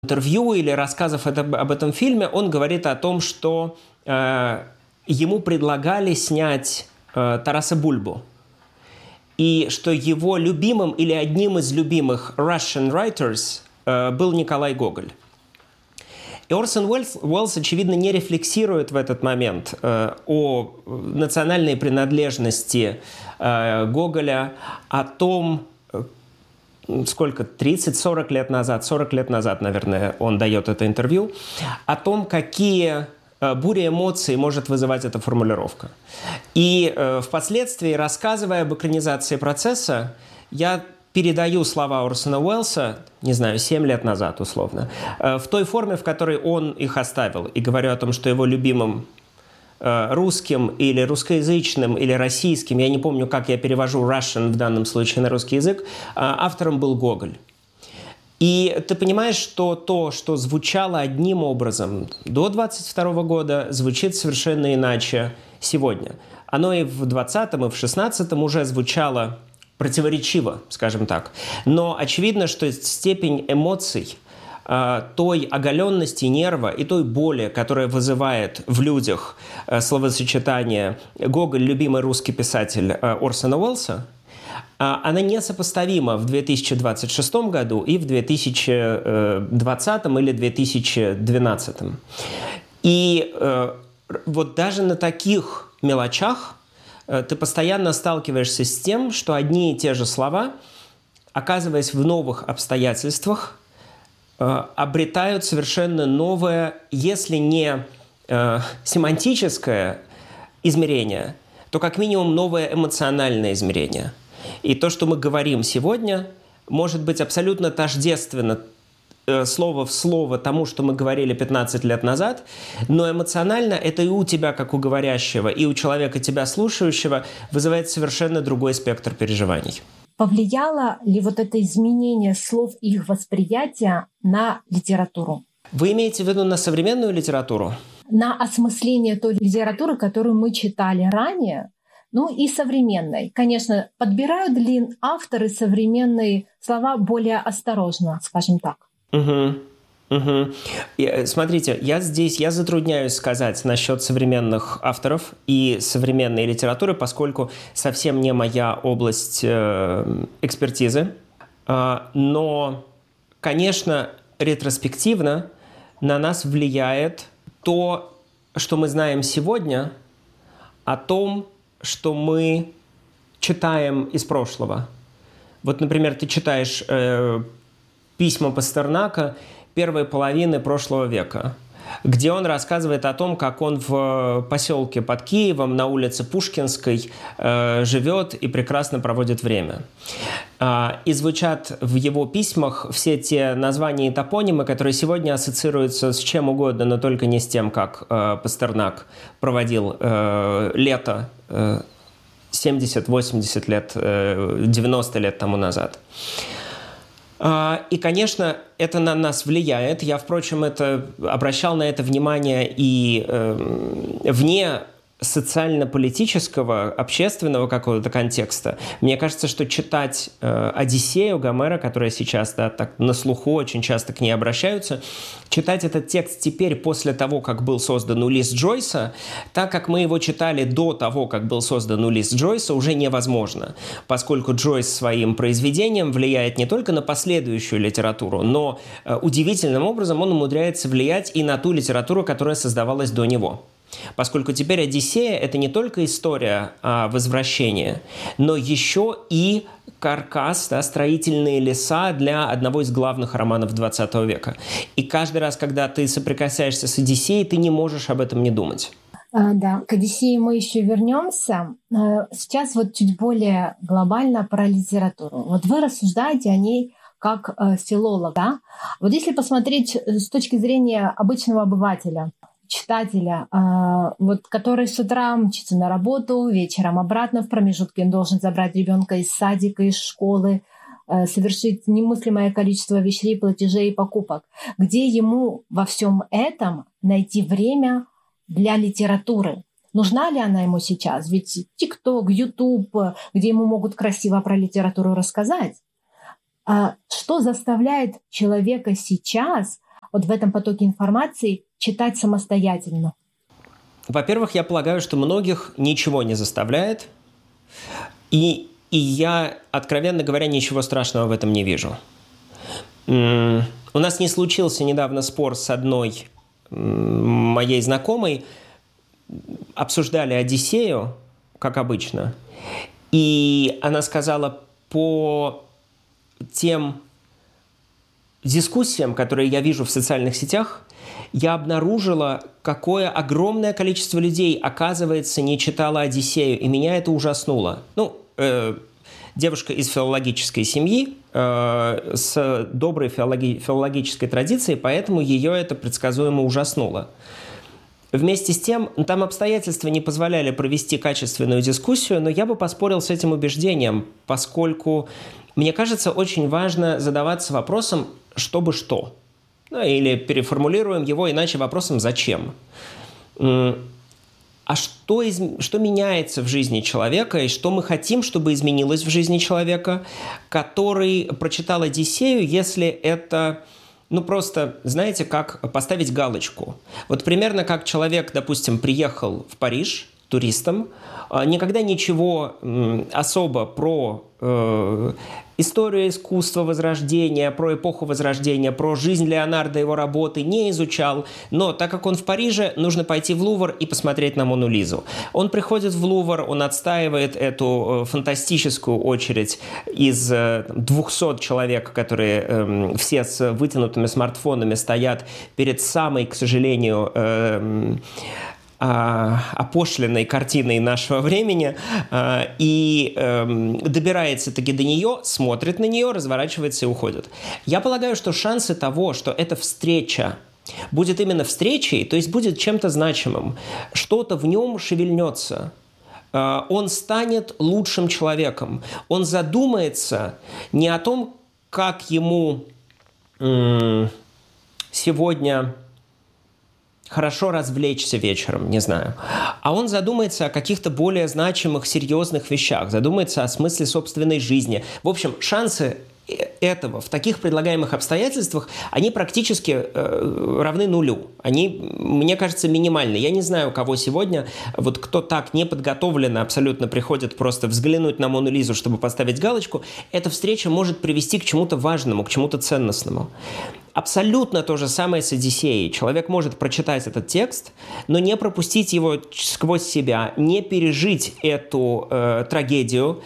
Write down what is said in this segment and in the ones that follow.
интервью или рассказов об этом фильме он говорит о том, что ему предлагали снять Тараса Бульбу. И что его любимым или одним из любимых Russian writers был Николай Гоголь. И Орсон Уэллс, очевидно, не рефлексирует в этот момент о национальной принадлежности Гоголя, о том, сколько, 30-40 лет назад, 40 лет назад, наверное, он дает это интервью, о том, какие бури эмоций может вызывать эта формулировка. И впоследствии, рассказывая об экранизации процесса, я передаю слова Орсона Уэллса, не знаю, 7 лет назад условно, в той форме, в которой он их оставил. И говорю о том, что его любимым русским или русскоязычным или российским, я не помню, как я перевожу Russian в данном случае на русский язык, автором был Гоголь. И ты понимаешь, что то, что звучало одним образом до 22 года, звучит совершенно иначе сегодня. Оно и в 20-м, и в 16-м уже звучало противоречиво, скажем так. Но очевидно, что степень эмоций, той оголенности нерва и той боли, которая вызывает в людях словосочетание «Гоголь – любимый русский писатель Орсона Уэллса», она несопоставима в 2026 году и в 2020 или 2012. И вот даже на таких мелочах ты постоянно сталкиваешься с тем, что одни и те же слова, оказываясь в новых обстоятельствах, обретают совершенно новое, если не семантическое измерение, то как минимум новое эмоциональное измерение. И то, что мы говорим сегодня, может быть абсолютно тождественно слово в слово тому, что мы говорили 15 лет назад, но эмоционально это и у тебя, как у говорящего, и у человека, тебя слушающего, вызывает совершенно другой спектр переживаний. Повлияло ли вот это изменение слов и их восприятия на литературу? Вы имеете в виду на современную литературу? На осмысление той литературы, которую мы читали ранее, ну и современной. Конечно, подбирают ли авторы современные слова более осторожно, скажем так? Смотрите, я затрудняюсь сказать насчет современных авторов и современной литературы, поскольку совсем не моя область экспертизы. Но, конечно, ретроспективно на нас влияет то, что мы знаем сегодня о том, что мы читаем из прошлого. Вот, например, ты читаешь письма Пастернака первой половины прошлого века, где он рассказывает о том, как он в поселке под Киевом на улице Пушкинской живет и прекрасно проводит время. И звучат в его письмах все те названия и топонимы, которые сегодня ассоциируются с чем угодно, но только не с тем, как Пастернак проводил лето 70, 80 лет, 90 лет тому назад. И, конечно, это на нас влияет. Я, впрочем, обращал на это внимание и вне социально-политического, общественного какого-то контекста. Мне кажется, что читать «Одиссею» Гомера, которая сейчас так на слуху, очень часто к ней обращаются, читать этот текст теперь после того, как был создан Улисс Джойса, так как мы его читали до того, как был создан Улисс Джойса, уже невозможно, поскольку Джойс своим произведением влияет не только на последующую литературу, но удивительным образом он умудряется влиять и на ту литературу, которая создавалась до него. Поскольку теперь «Одиссея» — это не только история возвращения, но еще и каркас, строительные леса для одного из главных романов XX века. И каждый раз, когда ты соприкасаешься с «Одиссеей», ты не можешь об этом не думать. Да, к «Одиссее» мы еще вернемся. Сейчас вот чуть более глобально про литературу. Вот вы рассуждаете о ней как филолог, да? Вот если посмотреть с точки зрения обычного обывателя, читателя, вот, который с утра мчится на работу, вечером обратно, в промежутке он должен забрать ребенка из садика, из школы, совершить немыслимое количество вещей, платежей и покупок. Где ему во всем этом найти время для литературы? Нужна ли она ему сейчас? Ведь ТикТок, Ютуб, где ему могут красиво про литературу рассказать. Что заставляет человека сейчас вот в этом потоке информации читать самостоятельно? Во-первых, я полагаю, что многих ничего не заставляет, и я, откровенно говоря, ничего страшного в этом не вижу. У нас не случился недавно спор с одной моей знакомой, обсуждали «Одиссею», как обычно, и она сказала, по тем дискуссиям, которые я вижу в социальных сетях, я обнаружила, какое огромное количество людей, оказывается, не читало «Одиссею», и меня это ужаснуло. Девушка из филологической семьи, с доброй филологической традицией, поэтому ее это предсказуемо ужаснуло. Вместе с тем, там обстоятельства не позволяли провести качественную дискуссию, но я бы поспорил с этим убеждением, поскольку, мне кажется, очень важно задаваться вопросом «чтобы что?». Или переформулируем его иначе вопросом «зачем?». А что меняется в жизни человека, и что мы хотим, чтобы изменилось в жизни человека, который прочитал «Одиссею», если это, просто, знаете, как поставить галочку. Вот примерно как человек, допустим, приехал в Париж туристом, никогда ничего особо про историю искусства Возрождения, про эпоху Возрождения, про жизнь Леонардо и его работы не изучал, но так как он в Париже, нужно пойти в Лувр и посмотреть на Мону Лизу. Он приходит в Лувр, он отстаивает эту фантастическую очередь из 200 человек, которые все с вытянутыми смартфонами стоят перед самой, к сожалению, опошленной картиной нашего времени, и добирается таки до нее, смотрит на нее, разворачивается и уходит. Я полагаю, что шансы того, что эта встреча будет именно встречей, то есть будет чем-то значимым, что-то в нем шевельнется, он станет лучшим человеком, он задумается не о том, как ему сегодня хорошо развлечься вечером, не знаю. А он задумается о каких-то более значимых, серьезных вещах, задумается о смысле собственной жизни. В общем, шансы этого в таких предлагаемых обстоятельствах, они практически равны нулю. Они, мне кажется, минимальны. Я не знаю, кого сегодня, вот кто так неподготовленно абсолютно приходит просто взглянуть на Мону Лизу, чтобы поставить галочку, эта встреча может привести к чему-то важному, к чему-то ценностному. Абсолютно то же самое с «Одиссеей». Человек может прочитать этот текст, но не пропустить его сквозь себя, не пережить эту трагедию,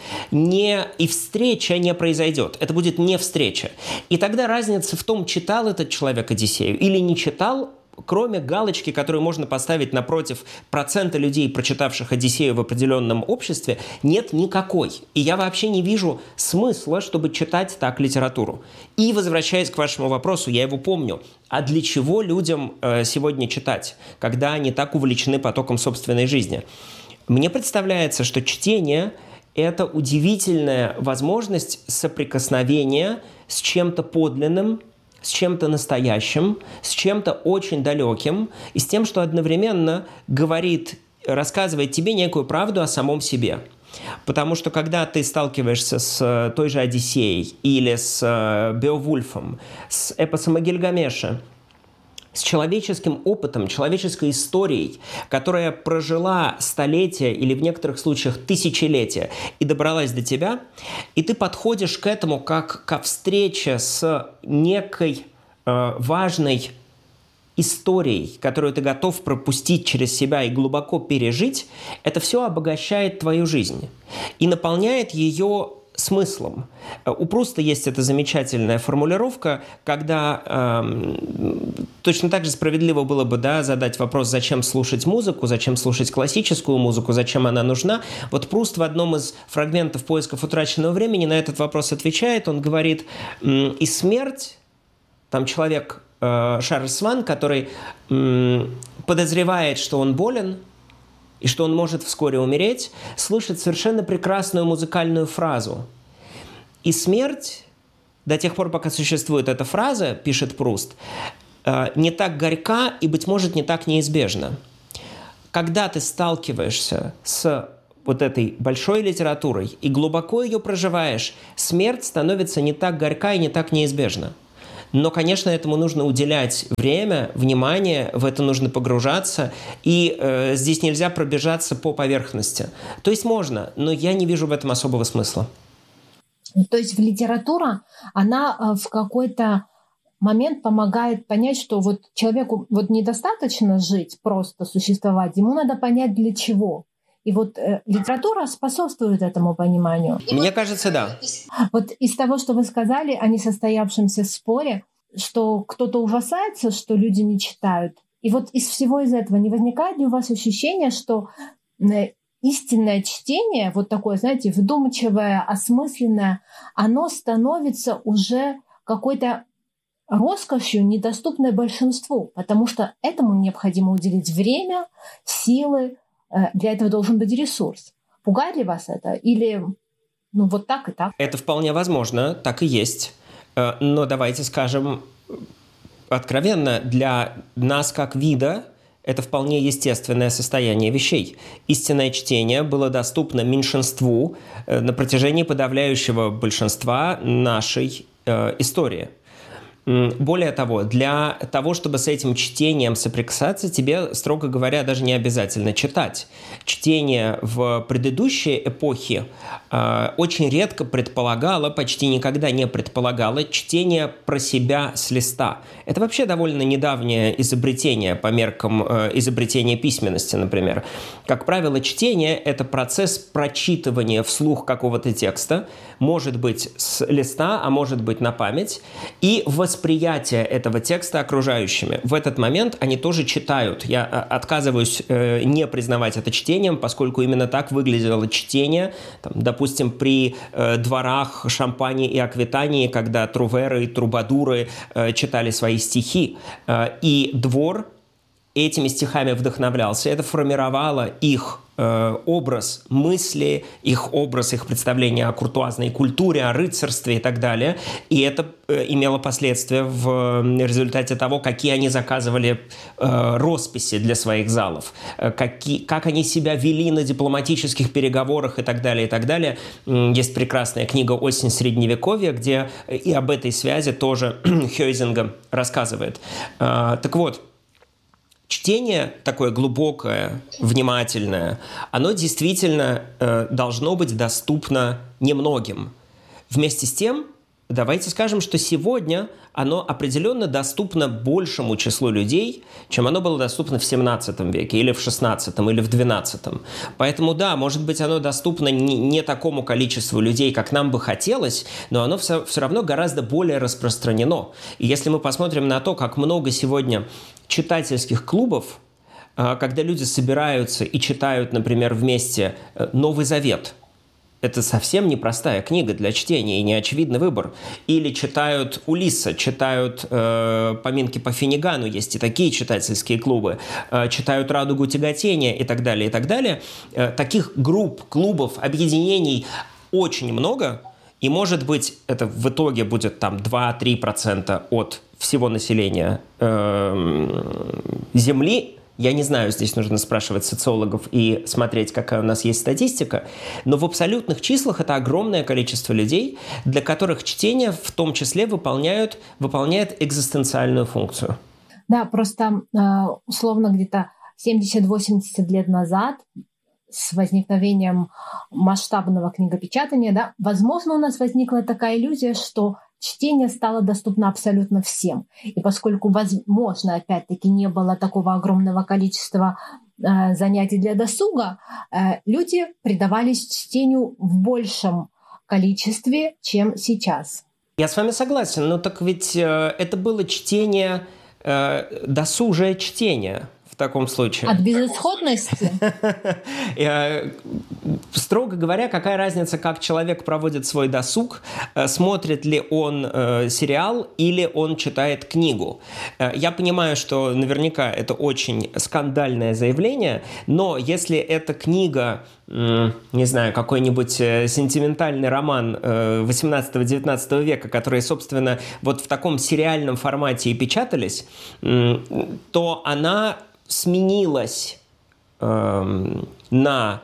и встреча не произойдет. Это будет не встреча. И тогда разница в том, читал этот человек «Одиссею» или не читал, кроме галочки, которую можно поставить напротив процента людей, прочитавших «Одиссею» в определенном обществе, нет никакой. И я вообще не вижу смысла, чтобы читать так литературу. И, возвращаясь к вашему вопросу, я его помню. А для чего людям сегодня читать, когда они так увлечены потоком собственной жизни? Мне представляется, что чтение – это удивительная возможность соприкосновения с чем-то подлинным, с чем-то настоящим, с чем-то очень далеким, и с тем, что одновременно рассказывает тебе некую правду о самом себе. Потому что когда ты сталкиваешься с той же «Одиссеей» или с «Беовульфом», с эпосом о Гильгамеше, с человеческим опытом, человеческой историей, которая прожила столетия или в некоторых случаях тысячелетия и добралась до тебя, и ты подходишь к этому как ко встрече с некой важной историей, которую ты готов пропустить через себя и глубоко пережить, это все обогащает твою жизнь и наполняет ее смыслом. У Пруста есть эта замечательная формулировка, когда точно так же справедливо было бы задать вопрос, зачем слушать музыку, зачем слушать классическую музыку, зачем она нужна. Вот Пруст в одном из фрагментов «Поисков утраченного времени» на этот вопрос отвечает. Он говорит, и смерть, там человек Шарль Сван, который подозревает, что он болен, и что он может вскоре умереть, слышит совершенно прекрасную музыкальную фразу. И смерть, до тех пор, пока существует эта фраза, пишет Пруст, не так горька и, быть может, не так неизбежна. Когда ты сталкиваешься с вот этой большой литературой и глубоко ее проживаешь, смерть становится не так горька и не так неизбежна. Но, конечно, этому нужно уделять время, внимание, в это нужно погружаться, и здесь нельзя пробежаться по поверхности. То есть можно, но я не вижу в этом особого смысла. То есть литература, она в какой-то момент помогает понять, что вот человеку вот недостаточно жить, просто существовать, ему надо понять для чего. И вот литература способствует этому пониманию. Мне кажется, да. Вот из того, что вы сказали о несостоявшемся споре, что кто-то ужасается, что люди не читают. И вот из всего из этого не возникает ли у вас ощущение, что истинное чтение, вот такое, знаете, вдумчивое, осмысленное, оно становится уже какой-то роскошью, недоступной большинству, потому что этому необходимо уделить время, силы, для этого должен быть ресурс. Пугает ли вас это? Или вот так и так? Это вполне возможно, так и есть. Но давайте скажем откровенно, для нас как вида это вполне естественное состояние вещей. Истинное чтение было доступно меньшинству на протяжении подавляющего большинства нашей истории. Более того, для того, чтобы с этим чтением соприкасаться, тебе, строго говоря, даже не обязательно читать. Чтение в предыдущей эпохе очень редко предполагало, почти никогда не предполагало чтение про себя с листа. Это вообще довольно недавнее изобретение по меркам изобретения письменности, например. Как правило, чтение – это процесс прочитывания вслух какого-то текста, может быть с листа, а может быть на память, и восприятие этого текста окружающими. В этот момент они тоже читают. Я отказываюсь не признавать это чтением, поскольку именно так выглядело чтение, допустим, при дворах Шампани и Аквитании, когда труверы и трубадуры читали свои стихи. И двор этими стихами вдохновлялся. Это формировало их образ мысли, их образ, их представление о куртуазной культуре, о рыцарстве и так далее. И это имело последствия в результате того, какие они заказывали росписи для своих залов, как они себя вели на дипломатических переговорах и так далее, и так далее. Есть прекрасная книга «Осень Средневековья», где и об этой связи тоже Хёйзинга рассказывает. Так вот, чтение такое глубокое, внимательное, оно действительно должно быть доступно немногим. Вместе с тем, давайте скажем, что сегодня оно определенно доступно большему числу людей, чем оно было доступно в XVII веке, или в XVI, или в XII. Поэтому да, может быть, оно доступно не такому количеству людей, как нам бы хотелось, но оно все равно гораздо более распространено. И если мы посмотрим на то, как много сегодня читательских клубов, когда люди собираются и читают, например, вместе Новый Завет. Это совсем непростая книга для чтения и неочевидный выбор. Или читают Улисса, читают «Поминки по Финнигану», есть и такие читательские клубы, читают «Радугу тяготения» и так далее, и так далее. Таких групп, клубов, объединений очень много, и, может быть, это в итоге будет 2-3% от всего населения Земли. Я не знаю, здесь нужно спрашивать социологов и смотреть, какая у нас есть статистика, но в абсолютных числах это огромное количество людей, для которых чтение в том числе выполняет экзистенциальную функцию. Да, просто условно где-то 70-80 лет назад с возникновением масштабного книгопечатания, да, возможно, у нас возникла такая иллюзия, что чтение стало доступно абсолютно всем. И поскольку, возможно, опять-таки не было такого огромного количества занятий для досуга, люди предавались чтению в большем количестве, чем сейчас. Я с вами согласен, но так ведь это было чтение, досужее чтение. В таком случае. От безысходности? Строго говоря, какая разница, как человек проводит свой досуг, смотрит ли он сериал или он читает книгу. Я понимаю, что наверняка это очень скандальное заявление, но если эта книга, не знаю, какой-нибудь сентиментальный роман 18-19 века, которые, собственно, вот в таком сериальном формате и печатались, то она сменилась на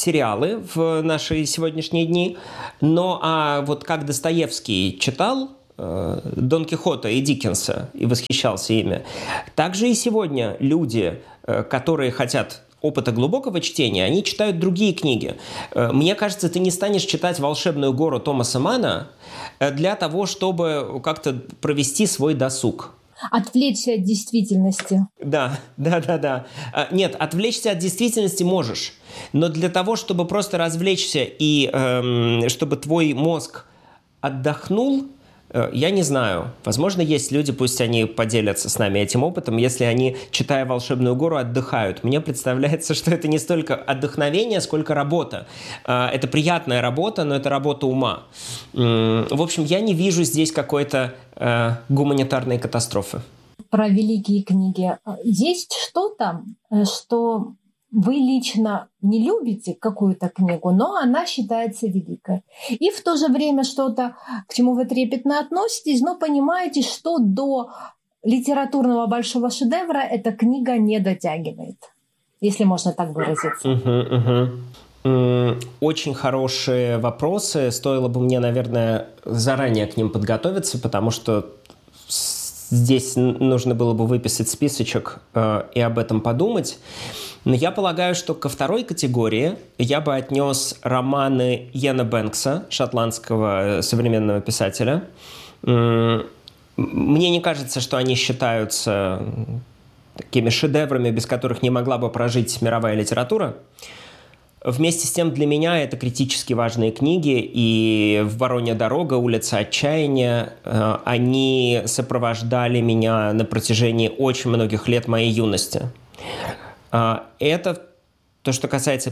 сериалы в наши сегодняшние дни. Но вот как Достоевский читал Дон Кихота и Диккенса и восхищался ими. Также и сегодня люди, которые хотят опыта глубокого чтения, они читают другие книги. Мне кажется, ты не станешь читать «Волшебную гору» Томаса Манна для того, чтобы как-то провести свой досуг. Отвлечься от действительности. Да. Нет, отвлечься от действительности можешь. Но для того, чтобы просто развлечься и чтобы твой мозг отдохнул, я не знаю. Возможно, есть люди, пусть они поделятся с нами этим опытом, если они, читая «Волшебную гору», отдыхают. Мне представляется, что это не столько отдохновение, сколько работа. Это приятная работа, но это работа ума. В общем, я не вижу здесь какой-то гуманитарной катастрофы. Про великие книги. Есть что-то, что вы лично не любите какую-то книгу, но она считается великой. И в то же время что-то, к чему вы трепетно относитесь, но понимаете, что до литературного большого шедевра эта книга не дотягивает, если можно так выразиться. Очень хорошие вопросы. Стоило бы мне, наверное, заранее к ним подготовиться, потому что здесь нужно было бы выписать списочек и об этом подумать. Но я полагаю, что ко второй категории я бы отнес романы Иэна Бэнкса, шотландского современного писателя. Мне не кажется, что они считаются такими шедеврами, без которых не могла бы прожить мировая литература. Вместе с тем, для меня это критически важные книги, и «Воронья дорога», «Улица отчаяния», они сопровождали меня на протяжении очень многих лет моей юности. Это то, что касается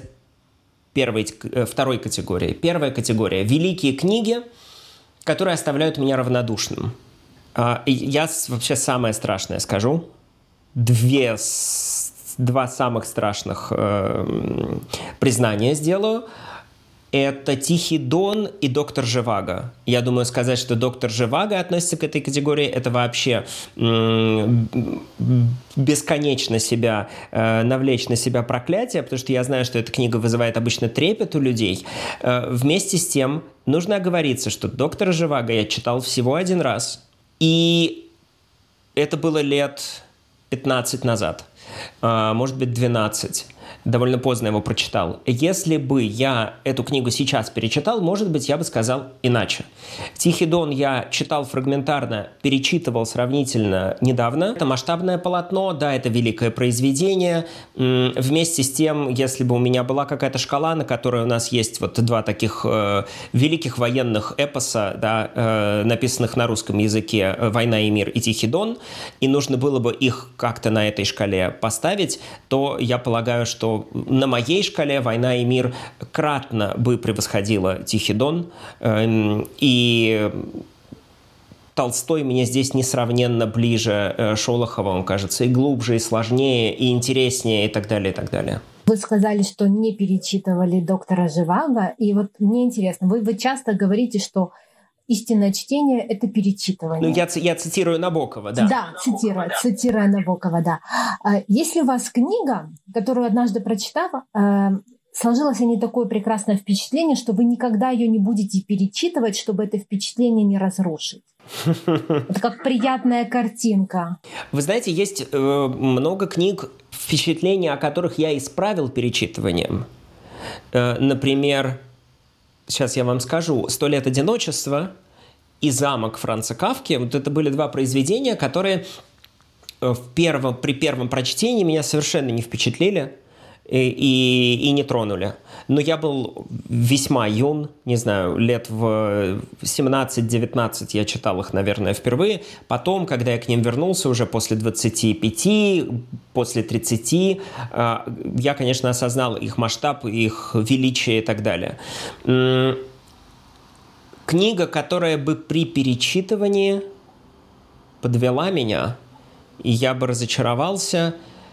второй категории. Первая категория – великие книги, которые оставляют меня равнодушным. Я вообще самое страшное скажу. Два самых страшных признания сделаю. Это «Тихий Дон» и «Доктор Живаго». Я думаю, сказать, что «Доктор Живаго» относится к этой категории, это вообще бесконечно навлечь на себя проклятие, потому что я знаю, что эта книга вызывает обычно трепет у людей. Вместе с тем, нужно оговориться, что «Доктора Живаго» я читал всего один раз, и это было лет 15 назад, может быть, 12. Довольно поздно его прочитал. Если бы я эту книгу сейчас перечитал, может быть, я бы сказал иначе. «Тихий Дон» я читал фрагментарно, перечитывал сравнительно недавно. Это масштабное полотно, да, это великое произведение. Вместе с тем, если бы у меня была какая-то шкала, на которой у нас есть вот два таких великих военных эпоса, да, написанных на русском языке «Война и мир» и «Тихий Дон», и нужно было бы их как-то на этой шкале поставить, то я полагаю, что на моей шкале «Война и мир» кратно бы превосходила «Тихий Дон», и Толстой мне здесь несравненно ближе Шолохова, он кажется, и глубже, и сложнее, и интереснее, и так далее, и так далее. Вы сказали, что не перечитывали «Доктора Живаго», и вот мне интересно, вы часто говорите, что истинное чтение — это перечитывание. Ну, я цитирую Набокова, да. Да, цитируя Набокова, да. Если у вас книга, которую однажды прочитала, сложилось о ней такое прекрасное впечатление, что вы никогда ее не будете перечитывать, чтобы это впечатление не разрушить. Это как приятная картинка. Вы знаете, есть много книг, впечатления о которых я исправил перечитыванием. Например, сейчас я вам скажу, «100 лет одиночества» и «Замок» Франца Кафки. Вот это были два произведения, которые при первом прочтении меня совершенно не впечатлили и не тронули. Но я был весьма юн, не знаю, лет в 17-19 я читал их, наверное, впервые. Потом, когда я к ним вернулся уже после 25, после 30, я, конечно, осознал их масштаб, их величие и так далее. Книга, которая бы при перечитывании подвела меня, и я бы разочаровался,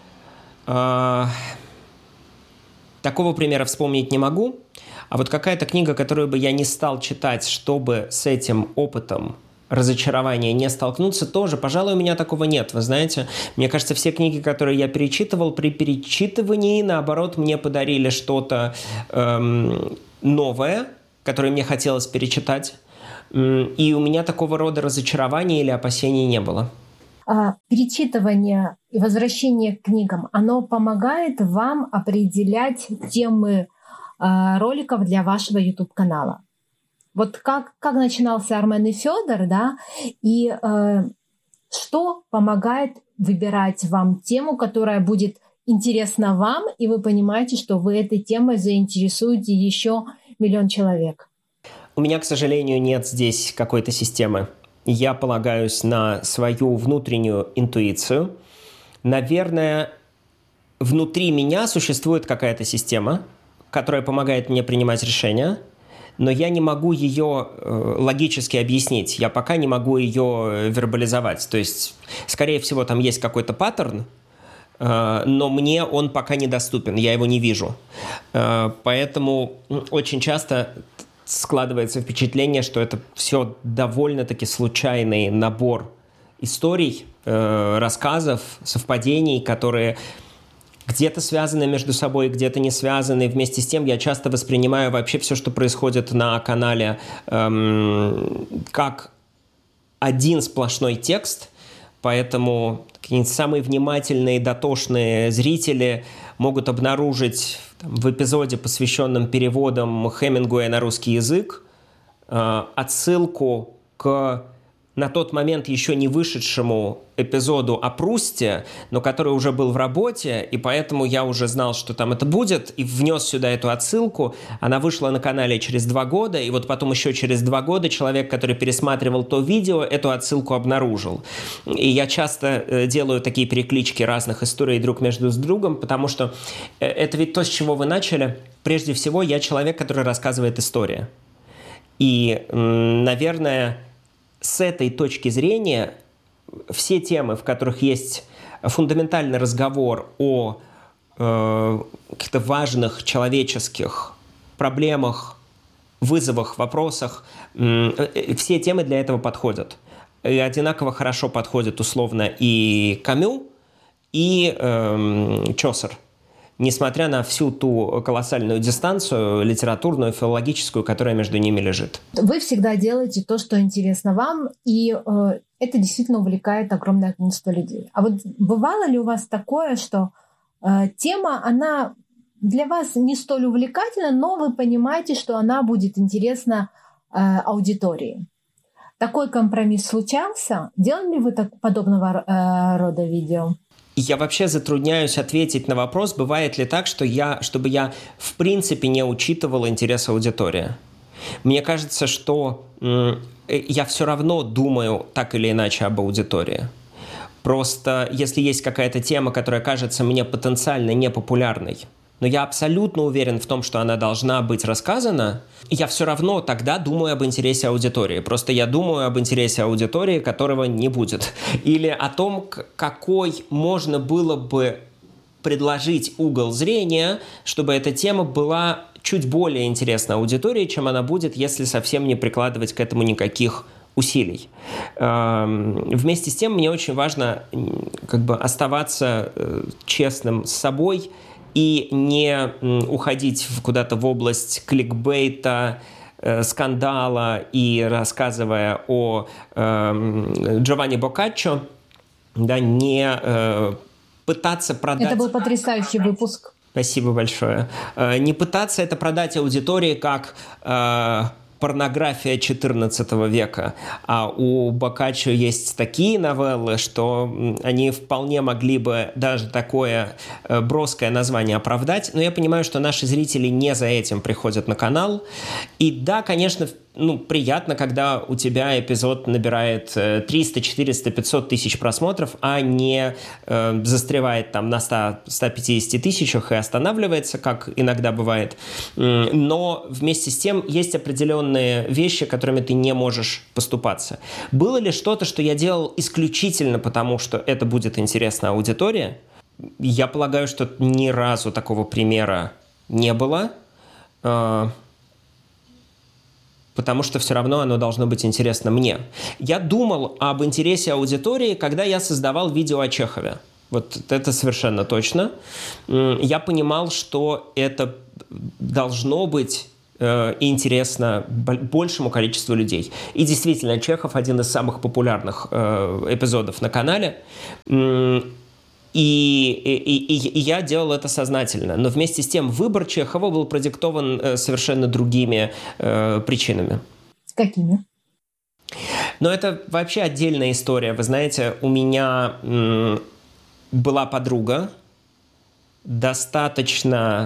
такого примера вспомнить не могу. А вот какая-то книга, которую бы я не стал читать, чтобы с этим опытом разочарования не столкнуться, тоже, пожалуй, у меня такого нет. Вы знаете, мне кажется, все книги, которые я перечитывал, при перечитывании, наоборот, мне подарили что-то новое, которое мне хотелось перечитать. И у меня такого рода разочарования или опасений не было. Перечитывание и возвращение к книгам, оно помогает вам определять темы роликов для вашего YouTube-канала. Вот как начинался Армен и Федор, да, и что помогает выбирать вам тему, которая будет интересна вам, и вы понимаете, что вы этой темой заинтересуете еще миллион человек? У меня, к сожалению, нет здесь какой-то системы. Я полагаюсь на свою внутреннюю интуицию. Наверное, внутри меня существует какая-то система, которая помогает мне принимать решения, но я не могу ее логически объяснить. Я пока не могу ее вербализовать. То есть, скорее всего, там есть какой-то паттерн, но мне он пока недоступен, я его не вижу. Поэтому очень часто складывается впечатление, что это все довольно-таки случайный набор историй, рассказов, совпадений, которые где-то связаны между собой, где-то не связаны. Вместе с тем я часто воспринимаю вообще все, что происходит на канале, как один сплошной текст, поэтому какие-нибудь самые внимательные, дотошные зрители могут обнаружить в эпизоде, посвященном переводам Хемингуэя на русский язык, отсылку к на тот момент еще не вышедшему эпизоду о Прусте, но который уже был в работе, и поэтому я уже знал, что там это будет, и внес сюда эту отсылку. Она вышла на канале через 2 года, и вот потом еще через 2 года человек, который пересматривал то видео, эту отсылку обнаружил. И я часто делаю такие переклички разных историй друг между другом, потому что это ведь то, с чего вы начали. Прежде всего, я человек, который рассказывает истории. И, наверное, с этой точки зрения все темы, в которых есть фундаментальный разговор о каких-то важных человеческих проблемах, вызовах, вопросах, все темы для этого подходят. И одинаково хорошо подходят условно и Камю, и Чосер. Несмотря на всю ту колоссальную дистанцию литературную, филологическую, которая между ними лежит. Вы всегда делаете то, что интересно вам, и это действительно увлекает огромное количество людей. А вот бывало ли у вас такое, что тема, она для вас не столь увлекательна, но вы понимаете, что она будет интересна аудитории? Такой компромисс случался? Делали ли вы подобного рода видео? Я вообще затрудняюсь ответить на вопрос, бывает ли так, чтобы я в принципе не учитывал интерес аудитории. Мне кажется, что я все равно думаю так или иначе об аудитории. Просто если есть какая-то тема, которая кажется мне потенциально непопулярной, но я абсолютно уверен в том, что она должна быть рассказана, я все равно тогда думаю об интересе аудитории. Просто я думаю об интересе аудитории, которого не будет. Или о том, какой можно было бы предложить угол зрения, чтобы эта тема была чуть более интересна аудитории, чем она будет, если совсем не прикладывать к этому никаких усилий. Вместе с тем мне очень важно оставаться честным с собой и не уходить куда-то в область кликбейта, скандала и рассказывая о Джованни Боккаччо, да, не пытаться продать... Это был потрясающий выпуск. Спасибо большое. Не пытаться это продать аудитории как порнография XIV века. А у Боккаччо есть такие новеллы, что они вполне могли бы даже такое броское название оправдать. Но я понимаю, что наши зрители не за этим приходят на канал. И да, конечно, приятно, когда у тебя эпизод набирает 300, 400, 500 тысяч просмотров, а не застревает там на 100-150 тысячах и останавливается, как иногда бывает. Но вместе с тем есть определенные вещи, которыми ты не можешь поступаться. Было ли что-то, что я делал исключительно потому, что это будет интересна аудитории? Я полагаю, что ни разу такого примера не было. Потому что все равно оно должно быть интересно мне. Я думал об интересе аудитории, когда я создавал видео о Чехове. Вот это совершенно точно. Я понимал, что это должно быть и интересно большему количеству людей. И действительно, Чехов один из самых популярных эпизодов на канале. И я делал это сознательно. Но вместе с тем выбор Чехова был продиктован совершенно другими причинами. Какими? Но это вообще отдельная история. Вы знаете, у меня была подруга, достаточно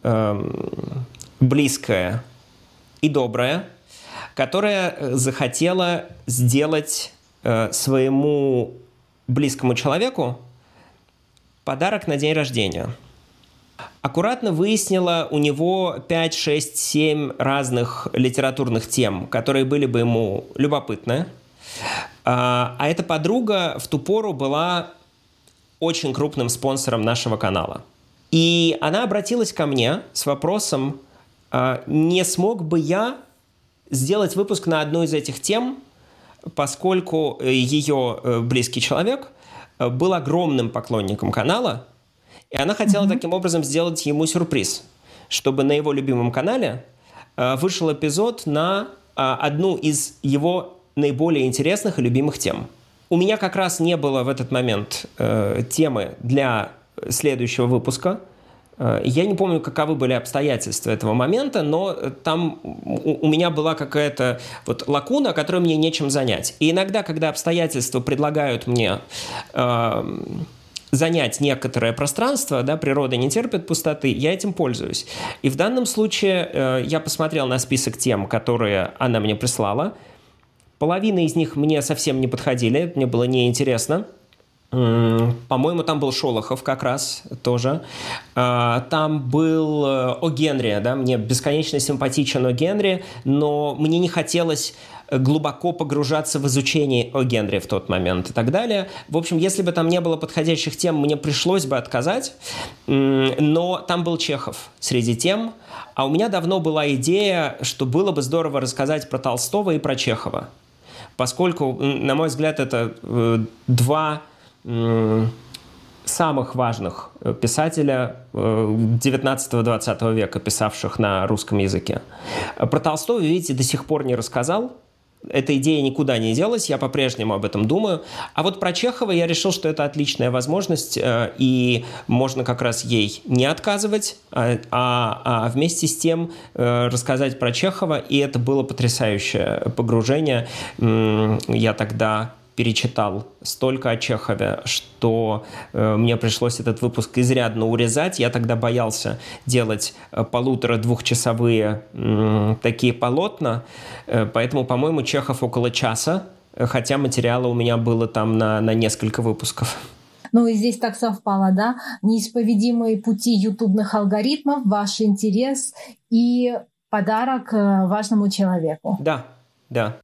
близкая и добрая, которая захотела сделать своему близкому человеку подарок на день рождения. Аккуратно выяснила у него 5, 6, 7 разных литературных тем, которые были бы ему любопытны. А эта подруга в ту пору была очень крупным спонсором нашего канала. И она обратилась ко мне с вопросом, не смог бы я сделать выпуск на одну из этих тем, поскольку ее близкий человек был огромным поклонником канала, и она хотела таким образом сделать ему сюрприз, чтобы на его любимом канале вышел эпизод на одну из его наиболее интересных и любимых тем. У меня как раз не было в этот момент темы для следующего выпуска. Я не помню, каковы были обстоятельства этого момента, но там у меня была какая-то вот лакуна, которую мне нечем занять. И иногда, когда обстоятельства предлагают мне занять некоторое пространство, да, природа не терпит пустоты, я этим пользуюсь. И в данном случае я посмотрел на список тем, которые она мне прислала. Половина из них мне совсем не подходили, мне было неинтересно. По-моему, там был Шолохов как раз тоже. Там был О. Генри, да, мне бесконечно симпатичен О. Генри, но мне не хотелось глубоко погружаться в изучение О. Генри в тот момент и так далее. В общем, если бы там не было подходящих тем, мне пришлось бы отказать, но там был Чехов среди тем, а у меня давно была идея, что было бы здорово рассказать про Толстого и про Чехова, поскольку, на мой взгляд, это два самых важных писателя 19-20 века, писавших на русском языке. Про Толстого, видите, до сих пор не рассказал. Эта идея никуда не делась, я по-прежнему об этом думаю. А вот про Чехова я решил, что это отличная возможность, и можно как раз ей не отказывать, а вместе с тем рассказать про Чехова, и это было потрясающее погружение. Я тогда перечитал столько о Чехове, что мне пришлось этот выпуск изрядно урезать. Я тогда боялся делать 1,5-2-часовые такие полотна, поэтому, по-моему, Чехов около часа, хотя материала у меня было там на несколько выпусков. Ну и здесь так совпало, да? Неисповедимые пути ютубных алгоритмов, ваш интерес и подарок важному человеку. Да, да.